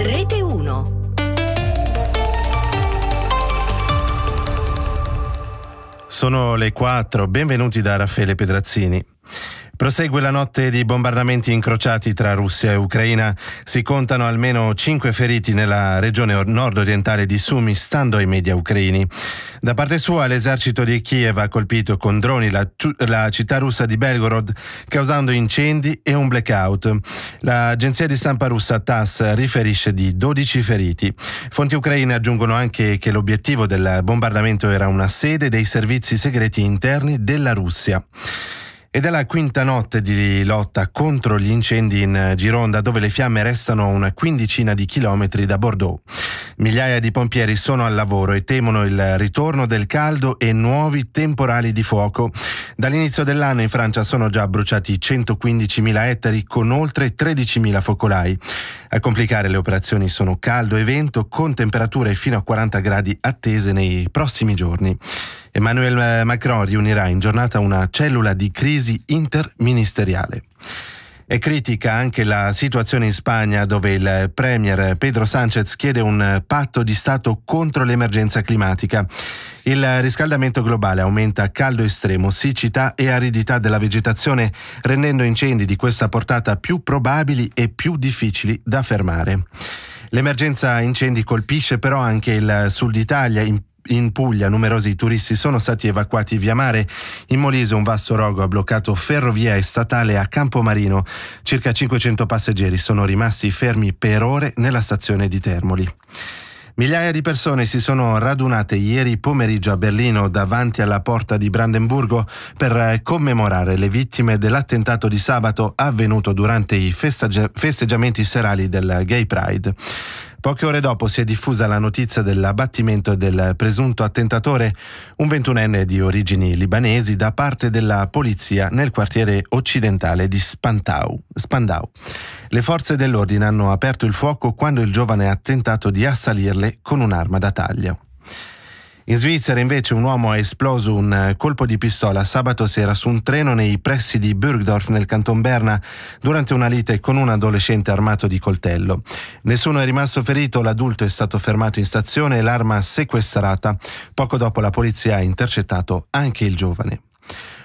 Rete 1. Sono le 4, benvenuti da Raffaele Pedrazzini. Prosegue la notte di bombardamenti incrociati tra Russia e Ucraina. Si contano almeno 5 feriti nella regione nord-orientale di Sumy, stando ai media ucraini. Da parte sua, l'esercito di Kiev ha colpito con droni la città russa di Belgorod, causando incendi e un blackout. L'agenzia di stampa russa TASS riferisce di 12 feriti. Fonti ucraine aggiungono anche che l'obiettivo del bombardamento era una sede dei servizi segreti interni della Russia. Ed è la quinta notte di lotta contro gli incendi in Gironda, dove le fiamme restano una quindicina di chilometri da Bordeaux. Migliaia di pompieri sono al lavoro e temono il ritorno del caldo e nuovi temporali di fuoco. Dall'inizio dell'anno in Francia sono già bruciati 115.000 ettari con oltre 13.000 focolai. A complicare le operazioni sono caldo e vento, con temperature fino a 40 gradi attese nei prossimi giorni. Emmanuel Macron riunirà in giornata una cellula di crisi interministeriale. È critica anche la situazione in Spagna, dove il premier Pedro Sánchez chiede un patto di Stato contro l'emergenza climatica. Il riscaldamento globale aumenta caldo estremo, siccità e aridità della vegetazione, rendendo incendi di questa portata più probabili e più difficili da fermare. L'emergenza incendi colpisce però anche il sud Italia. In Puglia numerosi turisti sono stati evacuati via mare. In Molise un vasto rogo ha bloccato ferrovia e statale a Campomarino. Circa 500 passeggeri sono rimasti fermi per ore nella stazione di Termoli. Migliaia di persone si sono radunate ieri pomeriggio a Berlino davanti alla porta di Brandenburgo per commemorare le vittime dell'attentato di sabato avvenuto durante i festeggiamenti serali del Gay Pride. Poche ore dopo si è diffusa la notizia dell'abbattimento del presunto attentatore, un 21enne di origini libanesi, da parte della polizia nel quartiere occidentale di Spandau. Le forze dell'ordine hanno aperto il fuoco quando il giovane ha tentato di assalirle con un'arma da taglio. In Svizzera invece un uomo ha esploso un colpo di pistola sabato sera su un treno nei pressi di Burgdorf nel canton Berna durante una lite con un adolescente armato di coltello. Nessuno è rimasto ferito, l'adulto è stato fermato in stazione e l'arma sequestrata. Poco dopo la polizia ha intercettato anche il giovane.